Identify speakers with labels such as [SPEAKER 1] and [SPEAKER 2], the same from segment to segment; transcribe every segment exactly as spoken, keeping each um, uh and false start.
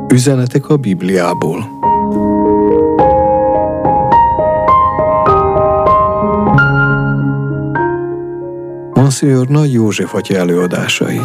[SPEAKER 1] Üzenetek a Bibliából. Monsignor Nagy József atya előadásai.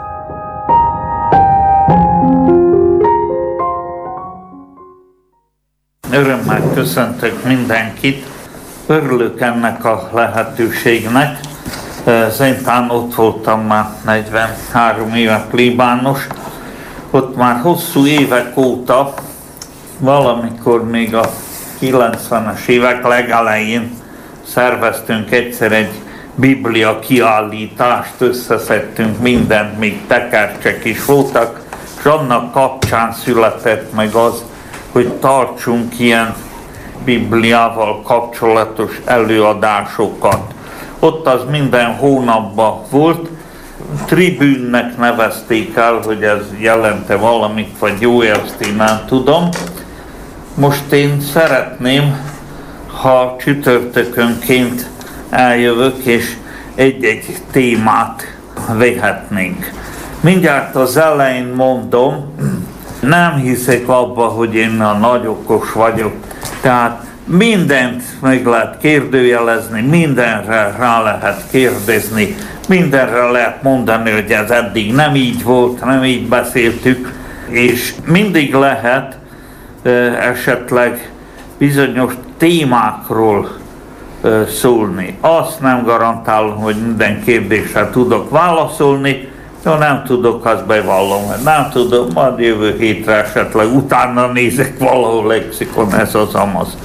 [SPEAKER 2] Örömmel köszöntök mindenkit, örülök ennek a lehetőségnek. Zentán ott voltam már negyvenhárom éve plébános, ott már hosszú évek óta, valamikor még a kilencvenes évek legelején szerveztünk egyszer egy Biblia kiállítást, összeszedtünk mindent, még tekercsek is voltak, és annak kapcsán született meg az, hogy tartsunk ilyen Bibliával kapcsolatos előadásokat. Ott az minden hónapban volt, tribűnnek nevezték el, hogy ez jelente valamit, vagy jó, ezt én nem tudom. Most én szeretném, ha csütörtökönként eljövök, és egy-egy témát vehetnénk. Mindjárt az elején mondom, nem hiszek abba, hogy én a nagy okos vagyok, tehát mindent meg lehet kérdőjelezni, mindenre rá lehet kérdezni, mindenre lehet mondani, hogy ez eddig nem így volt, nem így beszéltük, és mindig lehet e, esetleg bizonyos témákról e, szólni. Azt nem garantálom, hogy minden kérdésre tudok válaszolni, ha nem tudok, azt bevallom, hogy nem tudom, majd jövő hétre esetleg utána nézek valahol lexikon, ez az amaz.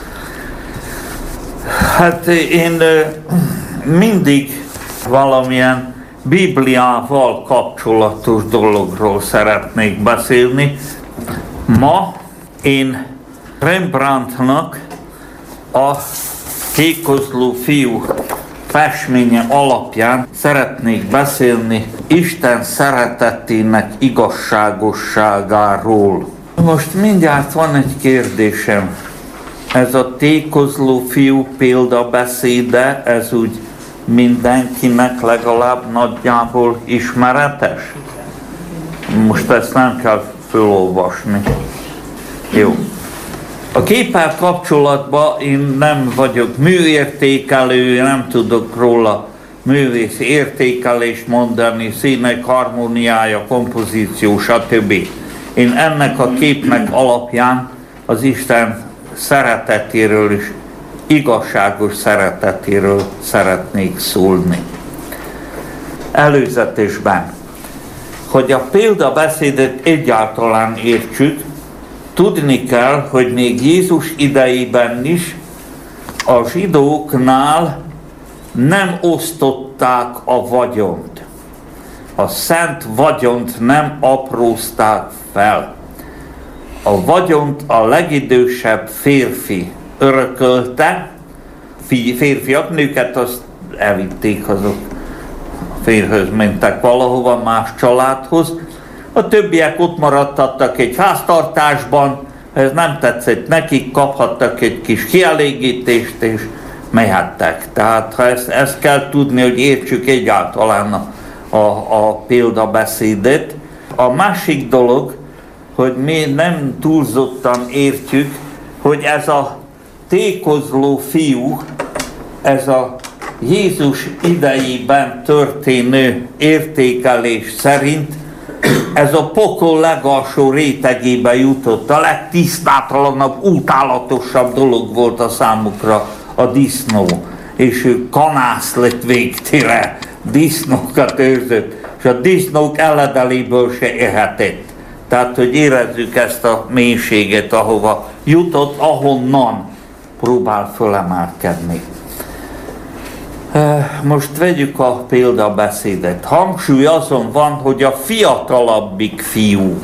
[SPEAKER 2] Hát én mindig valamilyen Bibliával kapcsolatos dologról szeretnék beszélni. Ma én Rembrandtnak a Tékozló fiú festménye alapján szeretnék beszélni Isten szeretetének igazságosságáról. Most mindjárt van egy kérdésem. Ez a Tékozló fiú példabeszéde, ez úgy mindenkinek legalább nagyjából ismeretes? Most ezt nem kell fölolvasni. Jó. A képpel kapcsolatban én nem vagyok műértékelő, nem tudok róla művészi értékelést mondani, színek, harmóniája, kompozíció, stb. Én ennek a képnek alapján az Isten szeretetéről és igazságos szeretetéről szeretnék szólni. Előzetesben, hogy a példabeszédet egyáltalán értsük, tudni kell, hogy még Jézus idejében is a zsidóknál nem osztották a vagyont. A szent vagyont nem aprózták fel. A vagyont a legidősebb férfi örökölte, férfiak, nőket azt elvitték, azok férjhöz mentek valahova, más családhoz. A többiek ott maradtattak egy háztartásban, ez nem tetszett nekik, kaphattak egy kis kielégítést, és mehettek. Tehát ha ezt, ezt kell tudni, hogy értsük egyáltalán a, a, a példabeszédet. A másik dolog, hogy mi nem túlzottan értjük, hogy ez a tékozló fiú, ez a Jézus idejében történő értékelés szerint ez a pokol legalsó rétegébe jutott, a legtisztátlanabb, utálatosabb dolog volt a számukra a disznó, és ő kanász lett végtére, disznókat őrzött, és a disznók eledeléből se ehetett. Tehát, hogy érezzük ezt a mélységet, ahova jutott, ahonnan próbál fölemelkedni. Most vegyük a példabeszédet. Hangsúly azon van, hogy a fiatalabbik fiú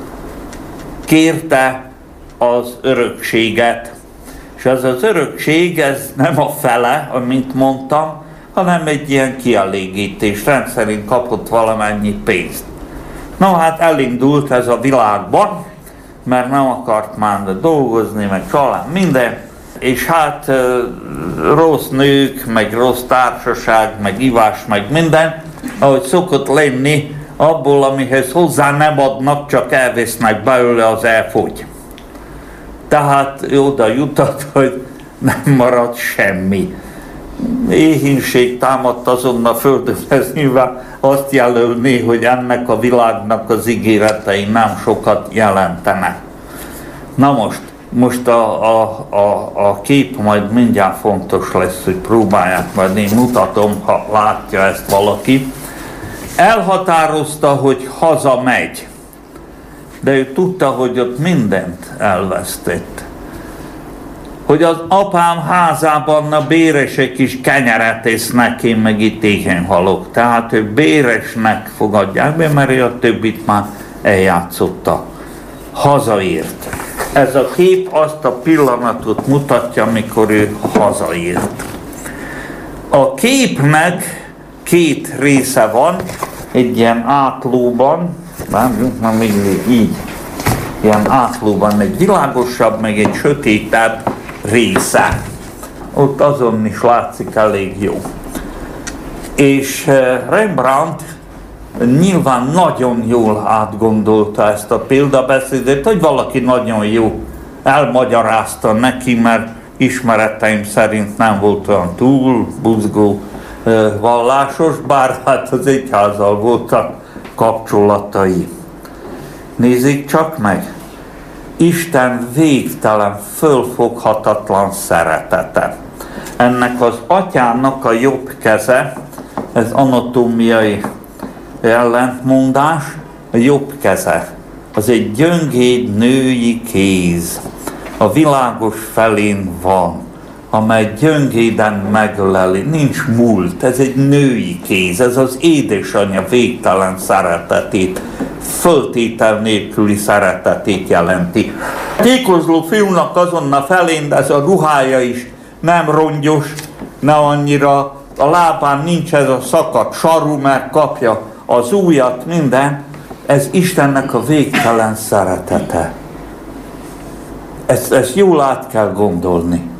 [SPEAKER 2] kérte az örökséget, és ez az örökség, ez nem a fele, amint mondtam, hanem egy ilyen kielégítés, rendszerint kapott valamennyi pénzt. Na hát elindult ez a világban, mert nem akart már dolgozni, meg család, minden, és hát rossz nők, meg rossz társaság, meg ivás, meg minden, ahogy szokott lenni abból, amihez hozzá nem adnak, csak elvisznek belőle, az elfogy. Tehát oda jutott, hogy nem marad semmi. Éhínség támadt azon a földön, ez nyilván azt jelölni, hogy ennek a világnak az ígéretei nem sokat jelentenek. Na most, most a, a, a, a kép majd mindjárt fontos lesz, hogy próbálják, majd én mutatom, ha látja ezt valaki. Elhatározta, hogy hazamegy, de ő tudta, hogy ott mindent elvesztett. Hogy az apám házában a béresek is kenyeret esznek, én meg itt éhen halok. Tehát ő béresnek fogadják be, mert ő a többit már eljátszotta. Hazaért. Ez a kép azt a pillanatot mutatja, amikor ő hazaért. A képnek két része van, egy ilyen átlóban, várjunk, már még így, ilyen átlóban egy világosabb, meg egy sötétebb része. Ott azon is látszik elég jó. És Rembrandt nyilván nagyon jól átgondolta ezt a példabeszédet, hogy valaki nagyon jó elmagyarázta neki, mert ismereteim szerint nem volt olyan túl buzgó vallásos, bár hát az egyházzal voltak kapcsolatai. Nézzék csak meg! Isten végtelen, fölfoghatatlan szeretete. Ennek az atyának a jobb keze, ez anatómiai ellentmondás, a jobb keze, az egy gyöngéd női kéz, a világos felén van, amely gyöngéden megöleli, nincs múlt, ez egy női kéz, ez az édesanyja végtelen szeretetét, föltétel nélküli szeretetét jelenti. Tékozló fiúnak azon a felén, de ez a ruhája is nem rongyos, ne annyira, a lábán nincs ez a szakadt saru, mert kapja az ujjat, minden, ez Istennek a végtelen szeretete. Ezt, ezt jól át kell gondolni.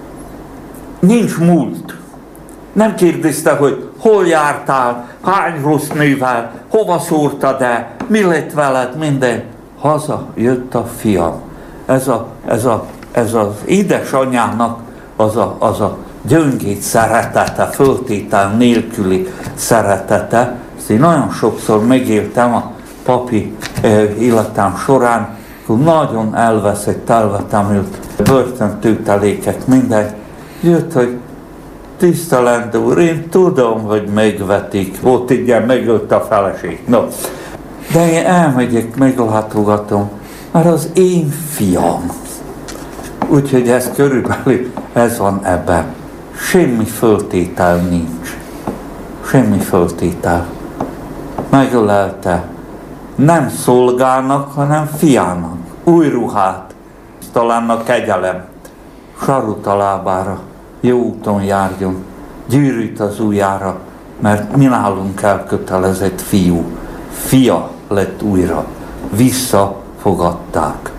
[SPEAKER 2] Nincs múlt. Nem kérdezte, hogy hol jártál, hány rossz nővel, hova szórtad el, mi lett veled, minden. Haza jött a fiam. Ez, a, ez, a, ez az édesanyjának az a, az a gyöngét szeretete, föltétel nélküli szeretete. Ezt én nagyon sokszor megéltem a papi eh, életem során, hogy nagyon elveszett, elvetemült börtöntőtelékek, minden. Jött, hogy tisztelendő úr, én tudom, hogy megvetik. Volt igen, megölt a feleség. No. De én elmegyek, meglátogatom, mert az én fiam. Úgyhogy ez körülbelül, ez van ebben. Semmi föltétel nincs. Semmi föltétel. Megölelte. Nem szolgának, hanem fiának. Új ruhát. Talán a kegyelem. Sarut a lábára. Jó úton járjon. Gyűrűt az ujjára, mert mi nálunk elkötelezett fiú. Fia lett újra. Visszafogadták.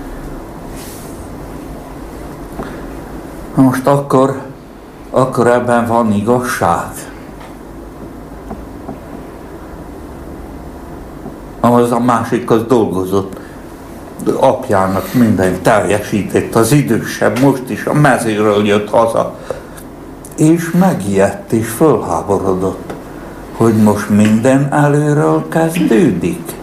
[SPEAKER 2] Most akkor, akkor ebben van igazság. Az a másik az dolgozott, apjának minden teljesített, az idősebb most is a mezőről jött haza, és megijedt és fölháborodott, hogy most minden előről kezdődik.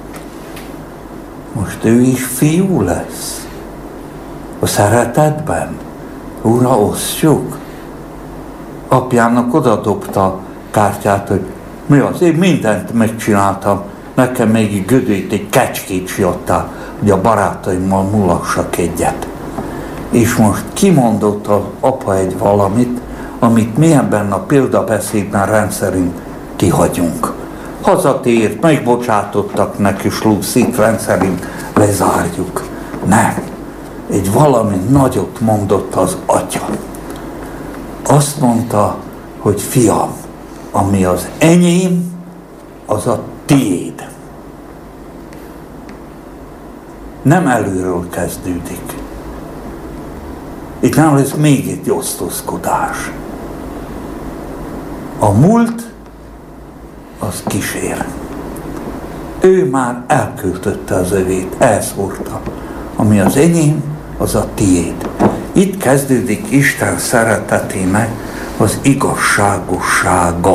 [SPEAKER 2] Most ő is fiú lesz. A szeretetben. Ura, osztjuk. Apjának odadobta a kártyát, hogy mi az, én mindent megcsináltam, nekem még gödőt, egy kecskét siattál, hogy a barátaimmal mulassak egyet. És most kimondott az apa egy valamit, amit mi ebben a példabeszédben rendszerint kihagyunk. Hazatért, megbocsátottak neki, slúszít, rendszerint lezárjuk. Nem. Egy valami nagyot mondott az atya. Azt mondta, hogy fiam, ami az enyém, az a tiéd. Nem előről kezdődik. Itt nem lesz még egy osztozkodás. A múlt, az kísér. ő már elküldötte az övét, elszórta. Ami az enyém, az a tiéd. Itt kezdődik Isten szeretetének az igazságossága.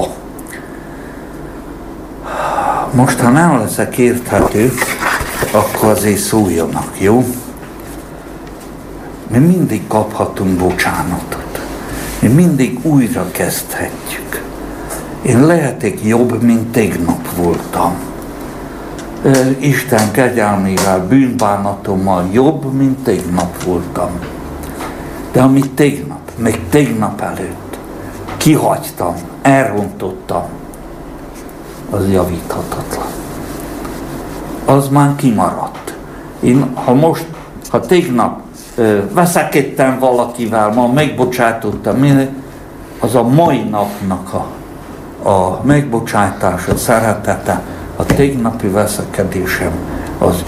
[SPEAKER 2] Most, ha nem leszek érthető, akkor azért szóljanak, jó? Mi mindig kaphatunk bocsánatot. Mi mindig újra kezdhetjük. Én lehetek jobb, mint tegnap voltam. Isten kegyelmével, bűnbánatommal jobb, mint tegnap voltam. De amit tegnap, még tegnap előtt kihagytam, elrontottam, az javíthatatlan. Az már kimaradt. Én, ha most, ha tegnap ö, veszekedtem valakivel, ma megbocsátottam, az a mai napnak a, a megbocsátása, szeretete, a tegnapi veszekedésem az